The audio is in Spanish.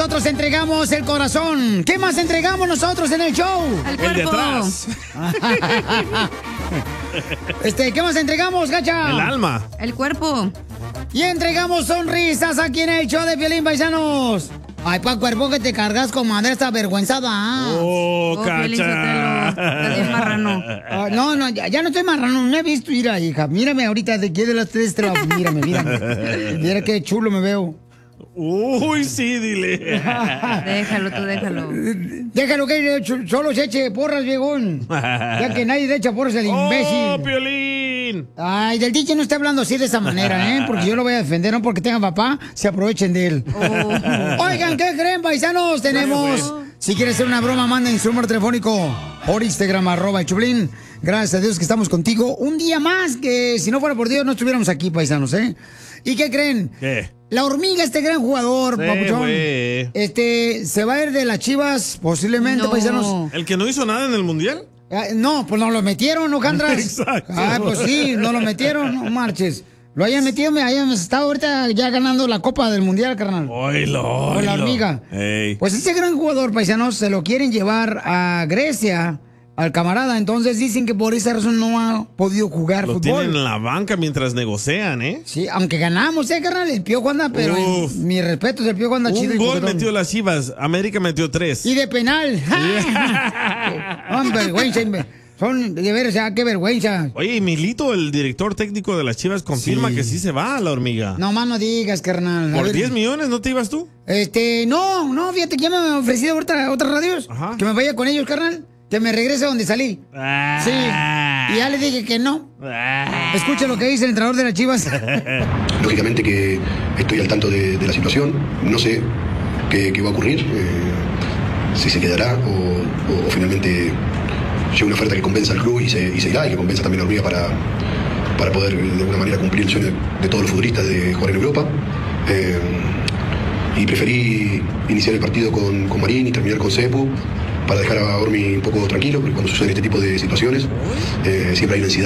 nosotros entregamos el corazón. ¿Qué más entregamos nosotros en el show? El cuerpo. El de atrás. ¿Qué más entregamos, Gacha? El alma. El cuerpo. Y entregamos sonrisas aquí en el show de Piolín, paisanos. Ay, pa' cuerpo que te cargas con madre esta vergüenzada. Oh, Piolín Sotelo. Estás bien Cacha. marrano. No, ya no estoy marrano, no he visto. Mira, hija, mírame ahorita, de aquí de las 3 mírame. Mira qué chulo me veo. Uy, sí, dile. Déjalo, tú déjalo. Déjalo que solo se eche porras, viejón. Ya que nadie le echa porras al imbécil. ¡Oh, Piolín! Ay, del DJ no está hablando así de esa manera, ¿eh? Porque yo lo voy a defender, no porque tenga papá, se aprovechen de él. Oigan, ¿qué creen, paisanos? Tenemos, si quieres hacer una broma, manden su número telefónico por Instagram, @el Choplin. Gracias a Dios que estamos contigo. Un día más que si no fuera por Dios no estuviéramos aquí, paisanos, ¿eh? ¿Y qué creen? ¿Qué? La hormiga, este gran jugador, Sí, papuchón, güey. se va a ir de las Chivas, posiblemente, No. paisanos. ¿El que no hizo nada en el mundial? No, pues no lo metieron, ¿no, Jandras? Exacto. Ah, pues sí, no lo metieron, no marches. Lo hayan metido, me hayan estado ahorita ya ganando la Copa del Mundial, carnal. Oilo. Con la hormiga. Ey. Pues ese gran jugador, paisanos, se lo quieren llevar a Grecia, al camarada. Entonces dicen que por esa razón no ha podido jugar Lo fútbol. tienen en la banca mientras negocian, ¿eh? Sí, aunque ganamos, carnal, el Piojo anda, pero Uf. mi respeto, el Piojo anda chido. Un y gol coquetón. metió las Chivas, América metió 3. Y de penal. Vergüenza, son de veras, qué vergüenza. Oye, y Milito, el director técnico de las Chivas, confirma Sí. que sí se va a la hormiga. No más no digas, carnal. A ¿Por ver. 10 millones no te ibas tú? No, fíjate que ya me han ofrecido otras radios. Ajá. Que me vaya con ellos, carnal. Que me regrese a donde salí. Ah. Sí. Y ya le dije que no. Ah. Escucha lo que dice el entrenador de las Chivas. Lógicamente que estoy al tanto de la situación, no sé qué va a ocurrir, si se quedará o finalmente llega una oferta que convenza al club y se irá, y que convenza también a Hormiga para poder de alguna manera cumplir el sueño de todos los futbolistas de jugar en Europa. Y preferí iniciar el partido con Marín y terminar con Cepu para dejar a Hormi un poco tranquilo, porque cuando suceden este tipo de situaciones siempre hay una ansiedad.